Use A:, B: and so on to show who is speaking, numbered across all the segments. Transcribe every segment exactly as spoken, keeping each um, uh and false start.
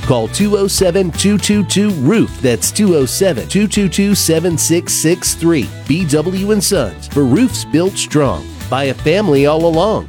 A: Call two oh seven, two two two, roof. That's two oh seven, two two two, seven six six three. B W and Sons, for roofs built strong by a family all along.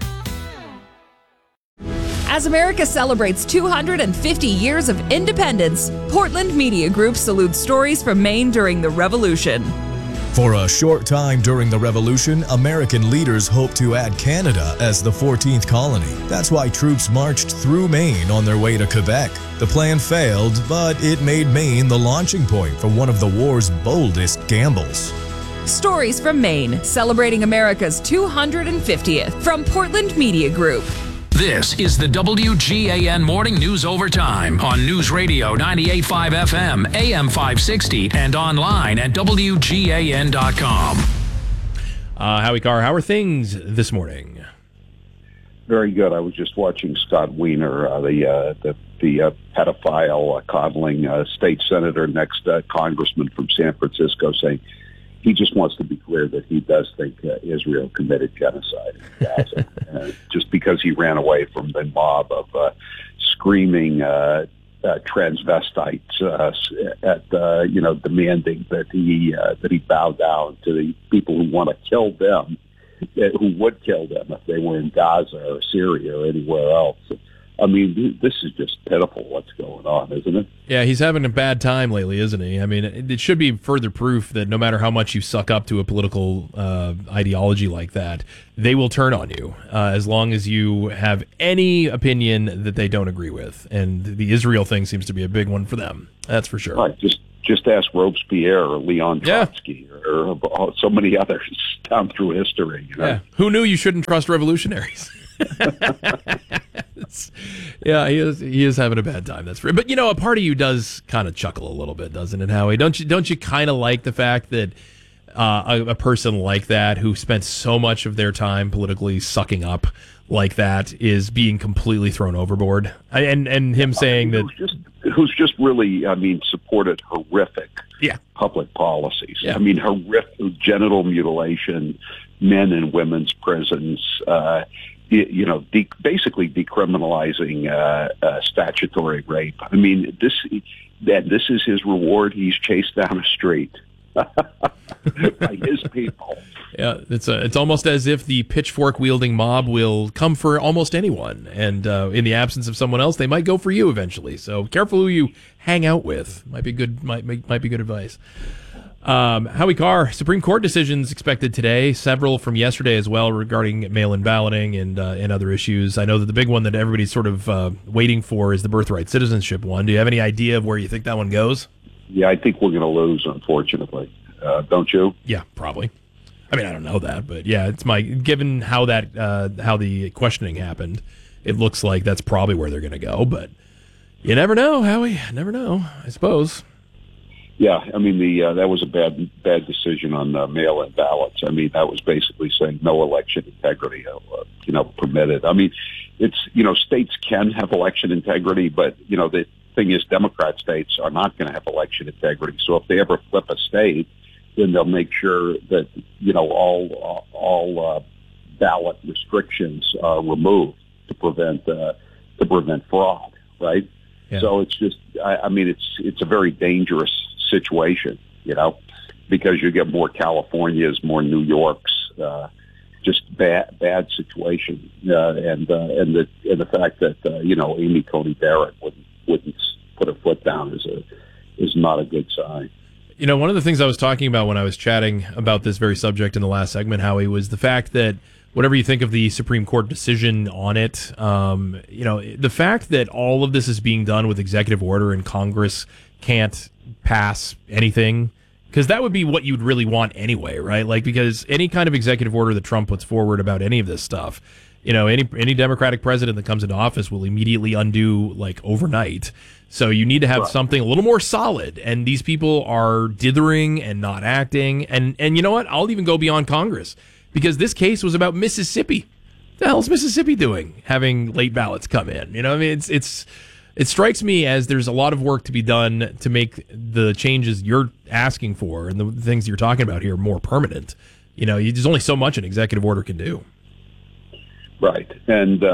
B: As America celebrates two hundred fifty years of independence, Portland Media Group salutes stories from Maine during the Revolution.
C: For a short time during the Revolution, American leaders hoped to add Canada as the fourteenth colony. That's why troops marched through Maine on their way to Quebec. The plan failed, but it made Maine the launching point for one of the war's boldest gambles.
B: Stories from Maine, celebrating America's two hundred fiftieth, from Portland Media Group.
D: This is the W G A N Morning News Overtime on News Radio ninety-eight point five F M, A M five sixty, and online at W G A N dot com.
E: Uh, Howie Carr, how are things this morning?
F: Very good. I was just watching Scott Wiener, uh, the uh, the, the uh, pedophile uh, coddling uh, state senator, next uh, congressman from San Francisco, saying he just wants to be clear that he does think uh, Israel committed genocide in Gaza, uh, just because he ran away from the mob of uh, screaming uh, uh, transvestites uh, at uh, you know demanding that he uh, that he bow down to the people who want to kill them, uh, who would kill them if they were in Gaza or Syria or anywhere else. I mean, this is just pitiful what's going on, isn't it?
E: Yeah, he's having a bad time lately, isn't he? I mean, it, it should be further proof that no matter how much you suck up to a political uh, ideology like that, they will turn on you uh, as long as you have any opinion that they don't agree with. And the Israel thing seems to be a big one for them. That's for sure.
F: Right. Just just ask Robespierre or Leon Trotsky
E: yeah.
F: or, or so many others down through history. You know?
E: Yeah. Who knew you shouldn't trust revolutionaries? Yeah, he is. He is having a bad time. That's for. But you know, a part of you does kind of chuckle a little bit, doesn't it, Howie? Don't you? Don't you kind of like the fact that uh, a, a person like that, who spent so much of their time politically sucking up like that, is being completely thrown overboard? And and him saying that
F: who's just, who's just really, I mean, supported horrific
E: yeah.
F: public policies.
E: Yeah.
F: I mean, horrific genital mutilation, men in women's prisons. Uh, you know, de- basically decriminalizing uh, uh, statutory rape. I mean, this that this is his reward. He's chased down a street by his people.
E: Yeah, it's a, it's almost as if the pitchfork wielding mob will come for almost anyone, and uh, in the absence of someone else, they might go for you eventually. So careful who you hang out with. Might be good. Might might be good advice. Um, Howie Carr, Supreme Court decisions expected today, several from yesterday as well regarding mail-in balloting and uh, and other issues. I know that the big one that everybody's sort of uh, waiting for is the birthright citizenship one. Do you have any idea of where you think that one goes?
F: Yeah, I think we're going to lose, unfortunately. Uh, don't you?
E: Yeah, probably. I mean, I don't know that, but yeah, it's my given how that uh, how the questioning happened, it looks like that's probably where they're going to go. But you never know, Howie. Never know, I suppose.
F: Yeah, I mean, the uh, that was a bad bad decision on uh, mail-in ballots. I mean, that was basically saying no election integrity, uh, you know, permitted. I mean, it's, you know, states can have election integrity, but, you know, the thing is Democrat states are not going to have election integrity. So if they ever flip a state, then they'll make sure that, you know, all all uh, ballot restrictions are removed to prevent uh, to prevent fraud, right? Yeah. So it's just, I, I mean, it's it's a very dangerous situation, you know, because you get more Californias, more New Yorks, uh, just bad bad situation, uh, and uh, and the and the fact that uh, you know Amy Coney Barrett wouldn't wouldn't put her foot down is a is not a good sign.
E: You know, one of the things I was talking about when I was chatting about this very subject in the last segment, Howie, was the fact that whatever you think of the Supreme Court decision on it, um, you know, the fact that all of this is being done with executive order and Congress can't pass anything, because that would be what you'd really want anyway, right? Like, because any kind of executive order that Trump puts forward about any of this stuff, you know, any any Democratic president that comes into office will immediately undo, like, overnight. So you need to have right. something a little more solid, and these people are dithering and not acting. And, and you know what? I'll even go beyond Congress, because this case was about Mississippi. What the hell is Mississippi doing, having late ballots come in? You know, I mean, it's it's it strikes me as there's a lot of work to be done to make the changes you're asking for and the things you're talking about here more permanent. You know, you, there's only so much an executive order can do.
F: Right. And, uh,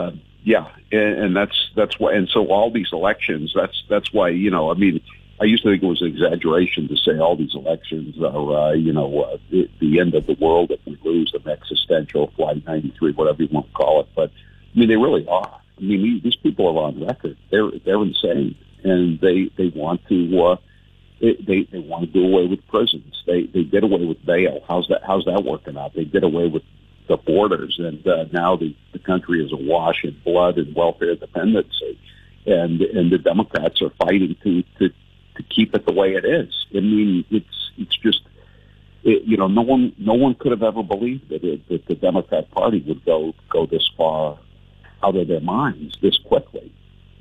F: yeah, and, and that's that's why. And so all these elections, that's that's why you know. I mean, I used to think it was an exaggeration to say all these elections are uh, you know uh, the, the end of the world if we lose them, existential, Flight ninety-three, whatever you want to call it. But I mean, they really are. I mean, these people are on record. They're they're insane, and they they want to. Uh, They, they want to do away with prisons. They they did away with bail. How's that How's that working out? They did away with the borders, and uh, now the, the country is awash in blood and welfare dependency. And and the Democrats are fighting to to, to keep it the way it is. I mean, it's it's just it, you know no one no one could have ever believed that, it, that the Democrat Party would go go this far out of their minds this quickly.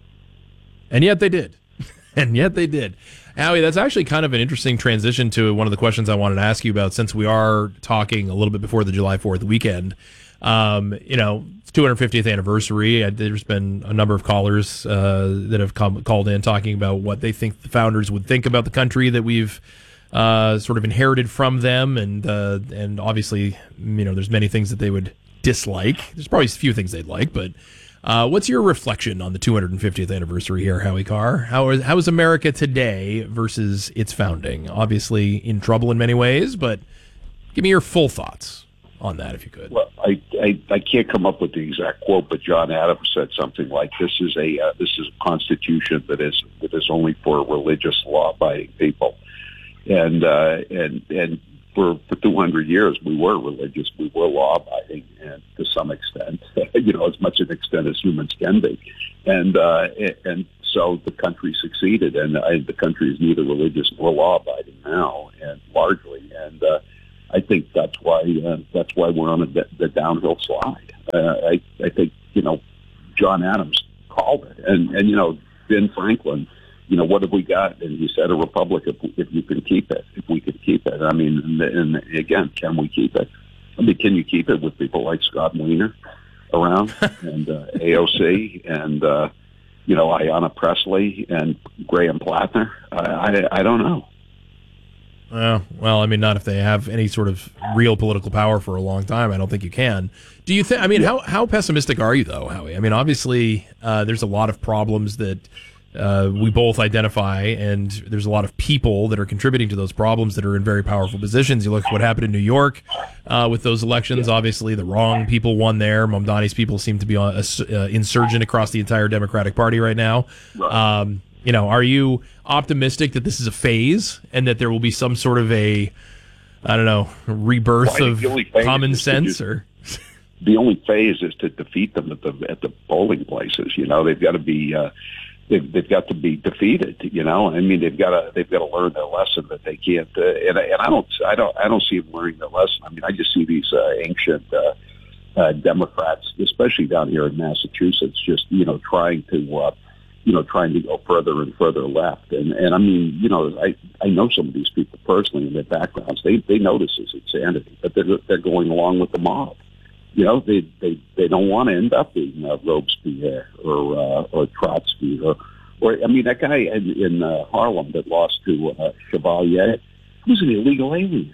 E: And yet they did. And yet they did. Howie, that's actually kind of an interesting transition to one of the questions I wanted to ask you about, since we are talking a little bit before the July fourth weekend. Um, you know, it's two hundred fiftieth anniversary. There's been a number of callers uh, that have come, called in talking about what they think the founders would think about the country that we've uh, sort of inherited from them. And, uh, and obviously, you know, there's many things that they would dislike. There's probably a few things they'd like, but Uh, what's your reflection on the two hundred fiftieth anniversary here, Howie Carr? How is, how is America today versus its founding? Obviously in trouble in many ways, but give me your full thoughts on that, if you could.
F: Well, I, I, I can't come up with the exact quote, but John Adams said something like, "This is a uh, this is a constitution that is that is only for religious, law-abiding people," and uh, and and. For, for two hundred years, we were religious, we were law-abiding, and to some extent, you know, as much an extent as humans can be. And uh, and so the country succeeded, and uh, the country is neither religious nor law-abiding now, and largely. And uh, I think that's why uh, that's why we're on a, the downhill slide. Uh, I, I think, you know, John Adams called it, and, and you know, Ben Franklin, you know, what have we got? And he said a republic if, if you can keep it, if we could keep it. I mean, and, and again, can we keep it? I mean, can you keep it with people like Scott Wiener around and uh, A O C and, uh, you know, Ayanna Pressley and Graham Plattner? I, I, I don't know.
E: Uh, well, I mean, not if they have any sort of real political power for a long time. I don't think you can. Do you think, I mean, yeah. how, how pessimistic are you, though, Howie? I mean, obviously, uh, there's a lot of problems that Uh, we both identify, and there's a lot of people that are contributing to those problems that are in very powerful positions. You look at what happened in New York uh, with those elections. Yeah. Obviously, the wrong people won there. Mamdani's people seem to be a, a, insurgent across the entire Democratic Party right now. Right. Um, you know, are you optimistic that this is a phase and that there will be some sort of a, I don't know, rebirth well, of common sense? Just, or
F: the only phase is to defeat them at the at the polling places. You know, they've got to be. Uh, They've, they've got to be defeated, you know. I mean, they've got to they've got to learn their lesson that they can't. Uh, and, and I don't I don't I don't see them learning their lesson. I mean, I just see these uh, ancient uh, uh, Democrats, especially down here in Massachusetts, just you know trying to uh, you know trying to go further and further left. And and I mean, you know, I I know some of these people personally and their backgrounds. They they notice this insanity, but they're they're going along with the mob. You know, they they, they don't want to end up being uh, Robespierre or uh, or Trotsky or or I mean that guy in, in uh, Harlem that lost to uh, Chevalier, he was an illegal alien,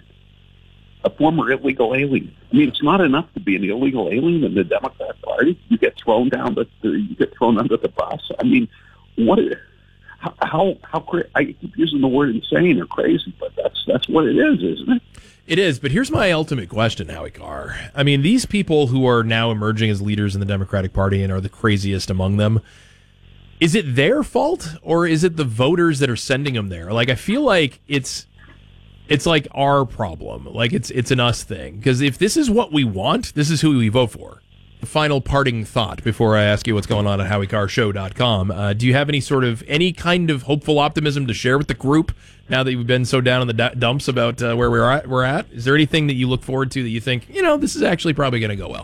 F: a former illegal alien. I mean, it's not enough to be an illegal alien in the Democrat Party. You get thrown down the you get thrown under the bus. I mean, what? How how, how cra- I keep using the word insane or crazy, but that's that's what it is, isn't it?
E: It is, but here's my ultimate question, Howie Carr. I mean, these people who are now emerging as leaders in the Democratic Party and are the craziest among them, is it their fault or is it the voters that are sending them there? Like, I feel like it's it's like our problem. Like, it's it's an us thing. Because if this is what we want, this is who we vote for. Final parting thought before I ask you what's going on at howie carr show dot com. Uh, do you have any sort of, any kind of hopeful optimism to share with the group now that you've been so down in the d- dumps about uh, where we're at, we're at? Is there anything that you look forward to that you think, you know, this is actually probably going to go well?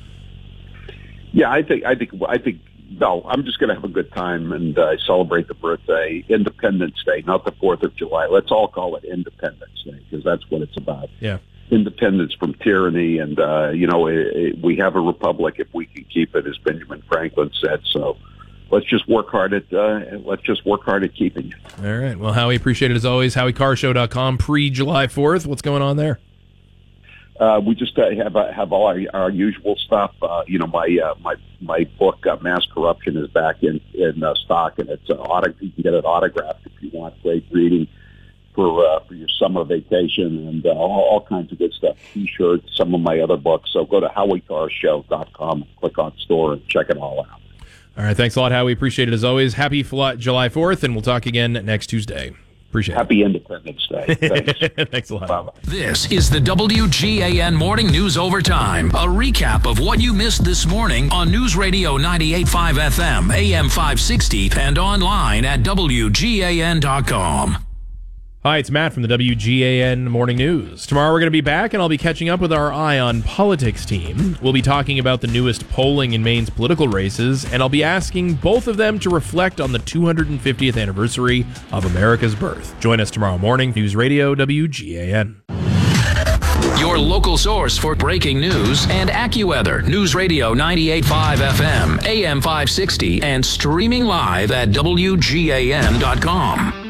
F: Yeah, I think, I think, I think, no, I'm just going to have a good time and uh, celebrate the birthday, Independence Day, not the fourth of July. Let's all call it Independence Day because that's what it's about.
E: Yeah.
F: Independence from tyranny, and uh, you know it, it, we have a republic if we can keep it, as Benjamin Franklin said. So let's just work hard at uh, let's just work hard at keeping it.
E: All right. Well, Howie, appreciate it as always. howie carr show dot com pre July fourth. What's going on there?
F: Uh, we just uh, have uh, have all our, our usual stuff. Uh, you know, my uh, my my book, uh, Mass Corruption, is back in in uh, stock, and it's uh, auto- you can get it autographed if you want. Great reading for uh, for your summer vacation, and uh, all, all kinds of good stuff. T-shirts, some of my other books. So go to howie carr show dot com, click on store, and check it all out.
E: All right, thanks a lot, Howie. Appreciate it as always. Happy July fourth, and we'll talk again next Tuesday. Appreciate
F: Happy
E: it.
F: Happy Independence Day. Thanks.
E: Thanks a lot.
F: Bye-bye.
D: This is the W G A N Morning News Overtime, a recap of what you missed this morning on News Radio ninety-eight point five F M, A M five sixty, and online at W G A N dot com.
E: Hi, it's Matt from the W G A N Morning News. Tomorrow we're going to be back, and I'll be catching up with our Eye on Politics team. We'll be talking about the newest polling in Maine's political races, and I'll be asking both of them to reflect on the two hundred fiftieth anniversary of America's birth. Join us tomorrow morning, News Radio W G A N.
D: Your local source for breaking news and AccuWeather. News Radio ninety-eight point five F M, A M five sixty, and streaming live at W G A N dot com.